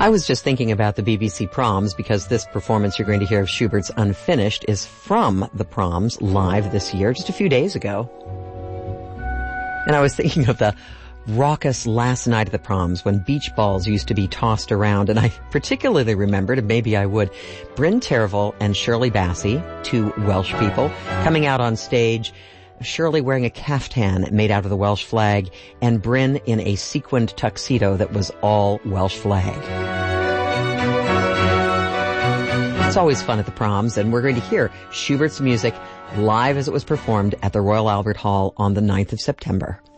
I was just thinking about the BBC Proms because this performance you're going to hear of Schubert's Unfinished is from the Proms live this year, just a few days ago. And I was thinking of the raucous last night at the Proms when beach balls used to be tossed around, and I particularly remembered, and maybe I would, Bryn Terfel and Shirley Bassey, two Welsh people, coming out on stage, Shirley wearing a caftan made out of the Welsh flag, and Bryn in a sequined tuxedo that was all Welsh flag. It's always fun at the Proms, and we're going to hear Schubert's music live as it was performed at the Royal Albert Hall on the 9th of September.